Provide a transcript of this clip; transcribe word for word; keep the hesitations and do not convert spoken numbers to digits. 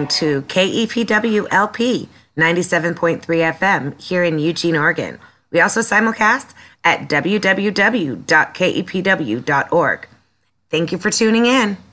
listening to K E P W L P ninety-seven point three F M here in Eugene, Oregon. We also simulcast at w w w dot k e p w dot org. Thank you for tuning in.